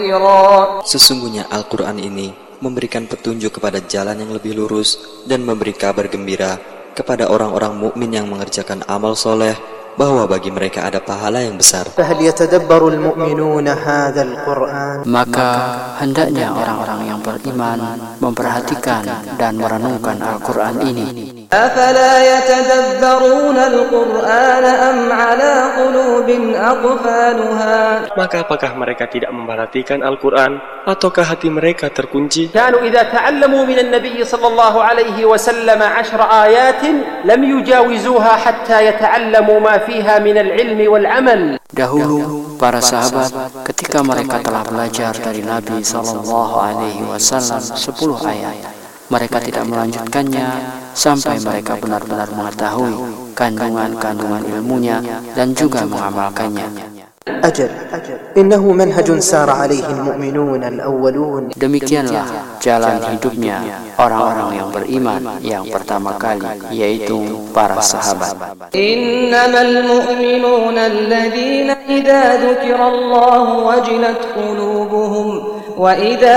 نذيرا. Sesungguhnya Al-Quran ini memberikan petunjuk kepada jalan yang lebih lurus dan memberi kabar gembira kepada orang-orang mukmin yang mengerjakan amal soleh bahwa bagi mereka ada pahala yang besar. Maka hendaknya orang-orang yang beriman memperhatikan dan merenungkan Al-Quran ini. أفلا يتدبرون القرآن أم على قلوب أقفالها. Maka apakah mereka tidak memperhatikan Al-Quran ataukah hati mereka terkunci? كانوا إذا تعلموا من النبي صلى الله عليه وسلم 10 آيات لم يجاوزوها حتى يتعلموا ما فيها من العلم والعمل. Dahulu para sahabat ketika mereka telah belajar dari Nabi SAW 10 ayat, mereka tidak melanjutkannya sampai mereka benar-benar mengetahui kandungan-kandungan ilmunya dan juga mengamalkannya. Demikianlah jalan hidupnya orang-orang yang beriman yang pertama kali, yaitu para sahabat. Innamal mu'minuna alladhina idza dzukirallahu wajilat qulubuhum wa idza